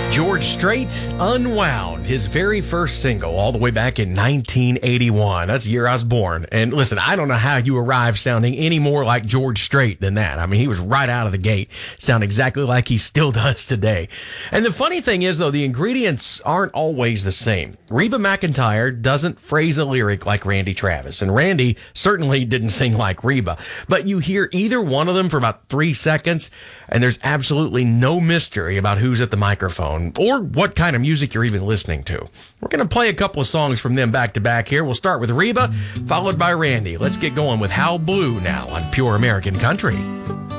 George Strait, Unwound, his very first single, all the way back in 1981. That's the year I was born. And listen, I don't know how you arrived sounding any more like George Strait than that. I mean, he was right out of the gate, sound exactly like he still does today. And the funny thing is, though, the ingredients aren't always the same. Reba McEntire doesn't phrase a lyric like Randy Travis, and Randy certainly didn't sing like Reba. But you hear either one of them for about 3 seconds, and there's absolutely no mystery about who's at the microphone or what kind of music you're even listening to. We're going to play a couple of songs from them back to back here. We'll start with Reba, followed by Randy. Let's get going with How Blue now on Pure American Country.